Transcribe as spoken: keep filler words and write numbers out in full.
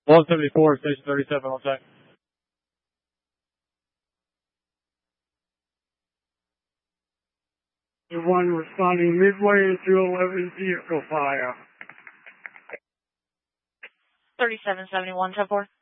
one seventy-four, station thirty-seven on check. one responding midway to eleven vehicle fire. thirty-seven seventy-one, ten four.